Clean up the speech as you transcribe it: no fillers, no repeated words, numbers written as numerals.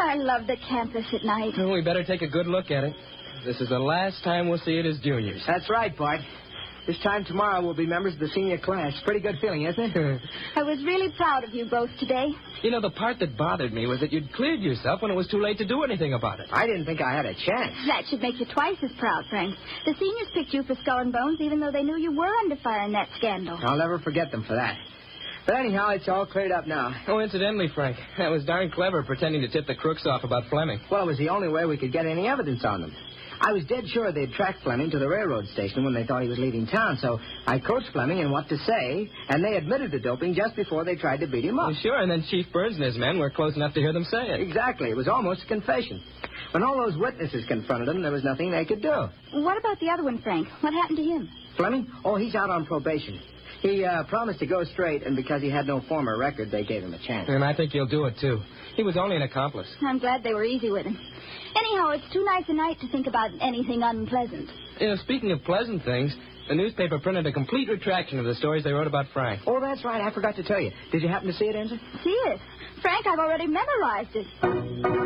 I love the campus at night. Well, we better take a good look at it. This is the last time we'll see it as juniors. That's right, Bart. This time tomorrow we'll be members of the senior class. Pretty good feeling, isn't it? I was really proud of you both today. You know, the part that bothered me was that you'd cleared yourself when it was too late to do anything about it. I didn't think I had a chance. That should make you twice as proud, Frank. The seniors picked you for Skull and Bones even though they knew you were under fire in that scandal. I'll never forget them for that. But anyhow, it's all cleared up now. Oh, incidentally, Frank, that was darn clever pretending to tip the crooks off about Fleming. Well, it was the only way we could get any evidence on them. I was dead sure they'd tracked Fleming to the railroad station when they thought he was leaving town, so I coached Fleming in what to say, and they admitted to doping just before they tried to beat him up. Well, sure, and then Chief Burns and his men were close enough to hear them say it. Exactly. It was almost a confession. When all those witnesses confronted him, there was nothing they could do. What about the other one, Frank? What happened to him? Fleming? Oh, he's out on probation. He promised to go straight, and because he had no former record, they gave him a chance. And I think he'll do it, too. He was only an accomplice. I'm glad they were easy with him. Anyhow, it's too nice a night to think about anything unpleasant. You know, speaking of pleasant things, the newspaper printed a complete retraction of the stories they wrote about Frank. Oh, that's right. I forgot to tell you. Did you happen to see it, Ensign? See it? Frank, I've already memorized it.